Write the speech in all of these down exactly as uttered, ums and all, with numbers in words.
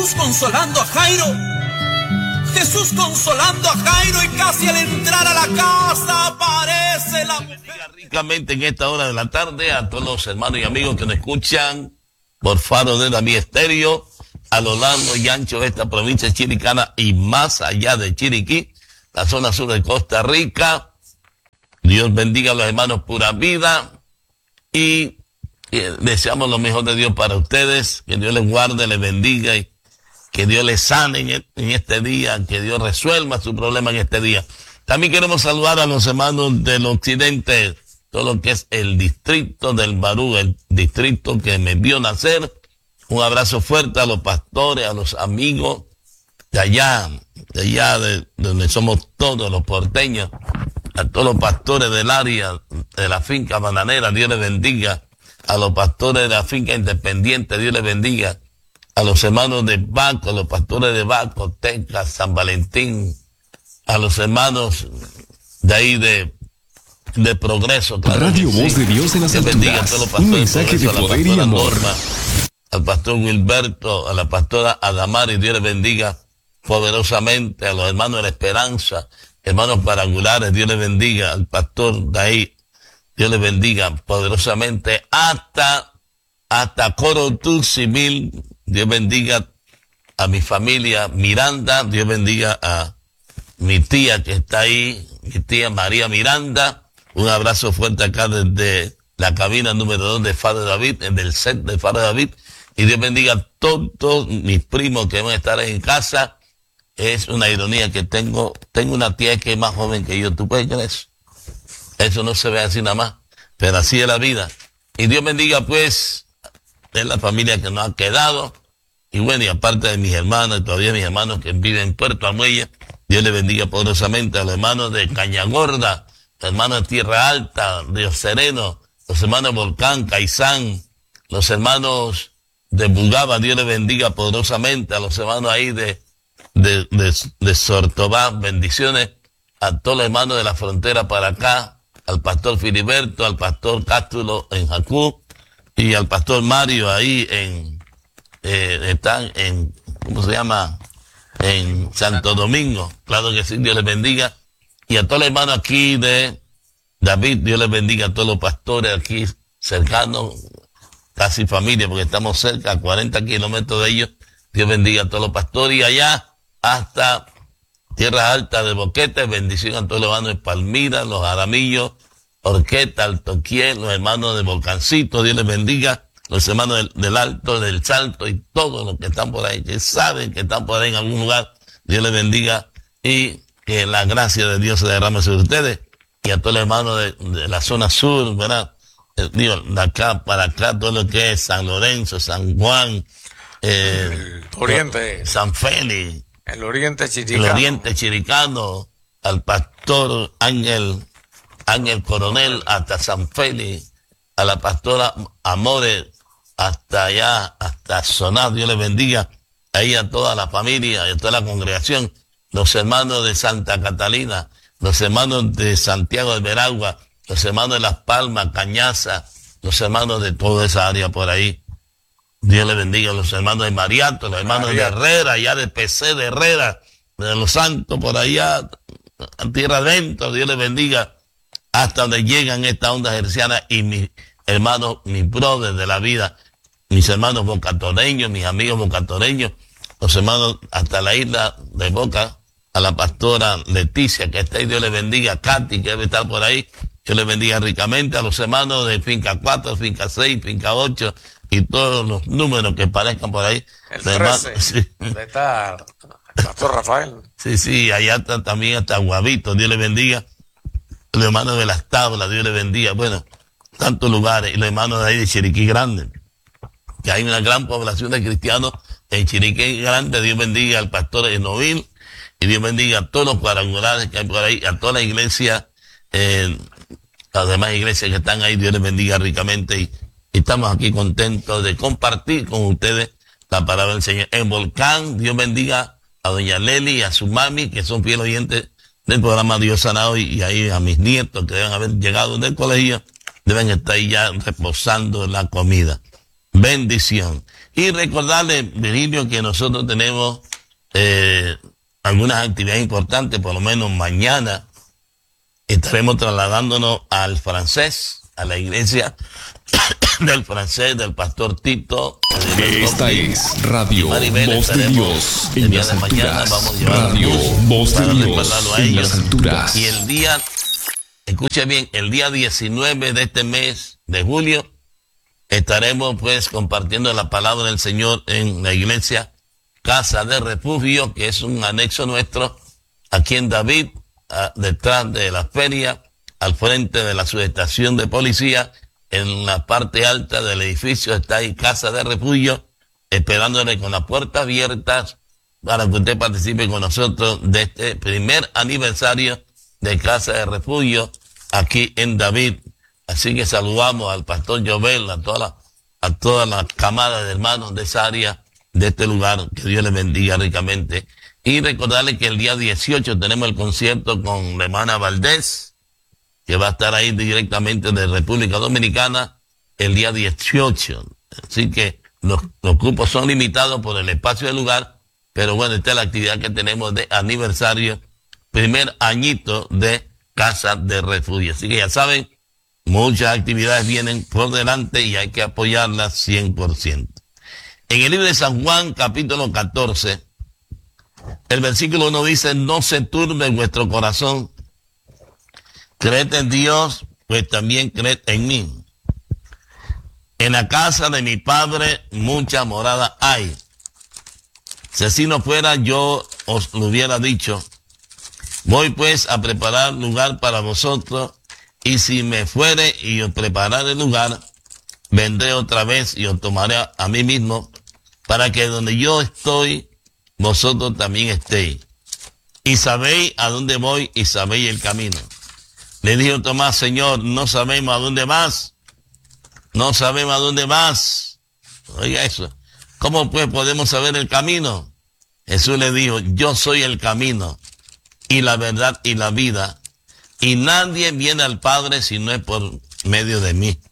Jesús consolando a Jairo. Jesús consolando a Jairo y casi al entrar a la casa aparece la mujer. Ricamente en esta hora de la tarde a todos los hermanos y amigos que nos escuchan por Faro de David Estéreo, a lo largo y ancho de esta provincia chiricana y más allá de Chiriquí, la zona sur de Costa Rica. Dios bendiga a los hermanos Pura Vida y, y deseamos lo mejor de Dios para ustedes, que Dios les guarde, les bendiga y que Dios les sane en, en este día, que Dios resuelva su problema en este día. También queremos saludar a los hermanos del occidente, todo lo que es el distrito del Barú, el distrito que me vio nacer. Un abrazo fuerte a los pastores, a los amigos de allá, de allá de, de donde somos todos los porteños, a todos los pastores del área de la finca bananera, Dios les bendiga. A los pastores de la finca independiente, Dios les bendiga. A los hermanos de Baco, los pastores de Baco, Teca, San Valentín, a los hermanos de ahí de, de Progreso. Claro, Radio Voz de Dios en las alturas, un mensaje de poder y amor. Norma, al pastor Wilberto, a la pastora Adamari, Dios les bendiga poderosamente. A los hermanos de la Esperanza, hermanos parangulares, Dios les bendiga. Al pastor de ahí, Dios les bendiga poderosamente. Hasta, hasta Coro Civil, Dios bendiga a mi familia Miranda, Dios bendiga a mi tía que está ahí, mi tía María Miranda. Un abrazo fuerte acá desde la cabina número dos de Faro de David, desde el set de Faro de David. Y Dios bendiga a todos mis primos que van a estar en casa. Es una ironía que tengo, tengo una tía que es más joven que yo. ¿Tú puedes creer eso? Eso no se ve así nada más, pero así es la vida. Y Dios bendiga pues de la familia que nos ha quedado. Y bueno, y aparte de mis hermanos, todavía mis hermanos que viven en Puerto Amuella, Dios les bendiga poderosamente a los hermanos de Cañagorda, los hermanos de Tierra Alta, Río Sereno, los hermanos de Volcán, Caizán, los hermanos de Bugaba, Dios les bendiga poderosamente, a los hermanos ahí de, de, de, de Sortobá, bendiciones a todos los hermanos de la frontera para acá, al pastor Filiberto, al pastor Cástulo en Jacú, y al pastor Mario ahí en... Eh, están en, ¿cómo se llama? En Santo Domingo. Claro que sí, Dios les bendiga. Y a todos los hermanos aquí de David, Dios les bendiga a todos los pastores aquí cercanos, casi familia, porque estamos cerca, a cuarenta kilómetros de ellos. Dios bendiga a todos los pastores. Y allá hasta Tierra Alta de Boquete, bendición a todos los hermanos de Palmira, los Aramillos, Orqueta, Altoquiel, los hermanos de Volcancito, Dios les bendiga. Los hermanos del, del Alto, del Salto y todos los que están por ahí, que saben que están por ahí en algún lugar, Dios les bendiga y que la gracia de Dios se derrame sobre ustedes y a todos los hermanos de, de la zona sur, ¿verdad? Eh, digo, de acá para acá, todo lo que es San Lorenzo, San Juan, eh, el Oriente, San Félix, el Oriente Chiricano, el Oriente Chiricano, al pastor Ángel, Ángel Coronel, hasta San Félix, a la pastora Amores, hasta allá, hasta Sonar, Dios les bendiga, ahí a toda la familia, a toda la congregación, los hermanos de Santa Catalina, los hermanos de Santiago de Veragua, los hermanos de Las Palmas, Cañaza, los hermanos de toda esa área por ahí. Dios les bendiga, los hermanos de Mariato, los hermanos María. de Herrera, allá de P C de Herrera, de Los Santos, por allá, a tierra adentro, Dios les bendiga, hasta donde llegan estas ondas hercianas y mis hermanos, mis brothers de la vida, mis hermanos bocatoreños, mis amigos bocatoreños, los hermanos hasta la isla de Boca, a la pastora Leticia que está ahí, Dios les bendiga, Katy que debe estar por ahí, Dios les bendiga ricamente, a los hermanos de Finca cuatro, Finca seis, Finca ocho y todos los números que parezcan por ahí. El trece, sí. De estar Pastor Rafael. Sí, sí, allá está también hasta Guavito, Dios les bendiga, los hermanos de Las Tablas, Dios les bendiga, bueno, tantos lugares, y los hermanos de ahí de Chiriquí Grande, que hay una gran población de cristianos en Chiriquí Grande. Dios bendiga al pastor Enovil y Dios bendiga a todos los cuadrangulares que hay por ahí, a toda la iglesia, eh, las demás iglesias que están ahí, Dios les bendiga ricamente y, y estamos aquí contentos de compartir con ustedes la palabra del Señor. En Volcán, Dios bendiga a doña Leli y a su mami, que son fieles oyentes del programa Dios Sanado, y, y ahí a mis nietos que deben haber llegado del colegio, deben estar ahí ya reposando la comida. Bendición. Y recordarle, Virgilio, que nosotros tenemos eh, algunas actividades importantes, por lo menos mañana estaremos trasladándonos al Francés, a la iglesia del Francés, del pastor Tito. Esta es Radio Maribel, Voz de Dios el en día las de mañana, alturas. vamos a llevar Radio luz Voz de para Dios recordarlo a en ellos. las alturas. Y el día, escuche bien, el día diecinueve de este mes de julio, estaremos pues compartiendo la palabra del Señor en la iglesia Casa de Refugio, que es un anexo nuestro, aquí en David, a, detrás de la feria, al frente de la subestación de policía, en la parte alta del edificio está ahí Casa de Refugio, esperándole con las puertas abiertas para que usted participe con nosotros de este primer aniversario de Casa de Refugio aquí en David. Así que saludamos al pastor Jovel, a toda la, a toda la camada de hermanos de esa área, de este lugar, que Dios les bendiga ricamente. Y recordarles que el día dieciocho tenemos el concierto con la hermana Valdés, que va a estar ahí directamente de República Dominicana el día dieciocho. Así que los, los cupos son limitados por el espacio del lugar, pero bueno, esta es la actividad que tenemos de aniversario, primer añito de Casa de Refugio. Así que ya saben, muchas actividades vienen por delante y hay que apoyarlas cien por ciento. En el libro de San Juan, capítulo catorce, el versículo uno dice: no se turbe vuestro corazón, creed en Dios, pues también creed en mí. En la casa de mi Padre mucha morada hay. Si así no fuera, yo os lo hubiera dicho. Voy pues a preparar lugar para vosotros, y si me fuere y os prepararé lugar, vendré otra vez y os tomaré a, a mí mismo, para que donde yo estoy, vosotros también estéis. Y sabéis a dónde voy y sabéis el camino. Le dijo Tomás: Señor, no sabemos a dónde vas. No sabemos a dónde vas. Oiga eso. ¿Cómo pues podemos saber el camino? Jesús le dijo: yo soy el camino y la verdad y la vida. Y nadie viene al Padre si no es por medio de mí.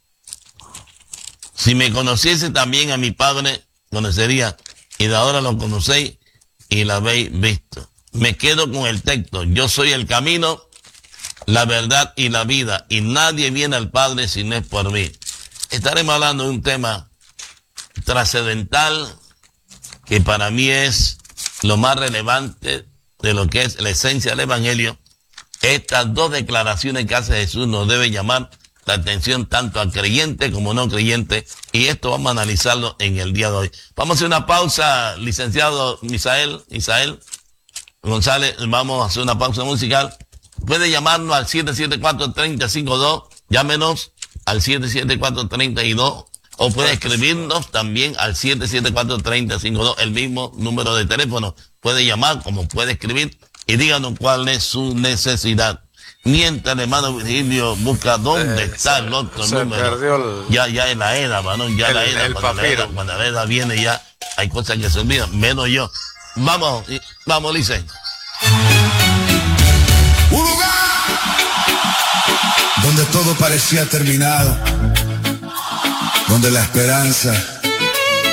Si me conociese también a mi Padre, conocería, y de ahora lo conocéis y lo habéis visto. Me quedo con el texto: yo soy el camino, la verdad y la vida, y nadie viene al Padre si no es por mí. Estaremos hablando de un tema trascendental que para mí es lo más relevante de lo que es la esencia del Evangelio. Estas dos declaraciones que hace Jesús nos deben llamar la atención tanto al creyente como no creyente, y esto vamos a analizarlo en el día de hoy. Vamos a hacer una pausa, licenciado Misael, Isael González, vamos a hacer una pausa musical. Puede llamarnos al siete siete cuatro, tres cero cinco dos, llámenos al siete siete cuatro, tres cero dos, o puede escribirnos también al siete siete cuatro, tres cero cinco dos, el mismo número de teléfono. Puede llamar como puede escribir y díganos cuál es su necesidad. Mientras el hermano Virgilio busca dónde eh, está el otro se número. Perdió el, ya, ya en la EDA, ¿no? Ya el, la EDA, el cuando, la EDA, cuando la EDA viene ya hay cosas que se olvidan, menos yo. Vamos, vamos, Lice. Un lugar donde todo parecía terminado, donde la esperanza